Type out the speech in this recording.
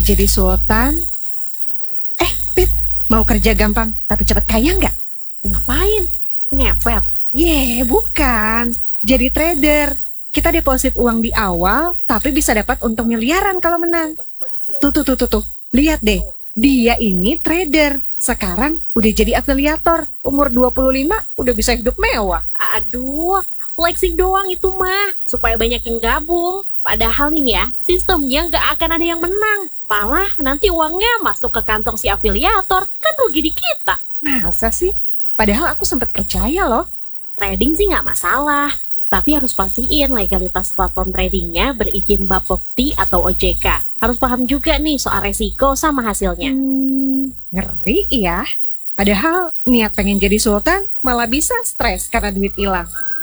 jadi sultan. Pit, mau kerja gampang tapi cepat kaya nggak? Ngapain? Ngepet? Bukan. Jadi trader. Kita deposit uang di awal, tapi bisa dapat untung miliaran kalau menang. Tuh. Lihat deh, dia ini trader. Sekarang udah jadi afiliator. Umur 25 udah bisa hidup mewah. Aduh, flexing doang itu mah, supaya banyak yang gabung. Padahal nih ya, sistemnya nggak akan ada yang menang. Malah nanti uangnya masuk ke kantong si afiliator, kan rugi di kita. Masa sih? Padahal aku sempat percaya loh. Trading sih nggak masalah, tapi harus pastiin legalitas platform tradingnya berizin Bapepti atau OJK. Harus paham juga nih soal resiko sama hasilnya. Ngeri ya. Padahal niat pengen jadi sultan malah bisa stres karena duit hilang.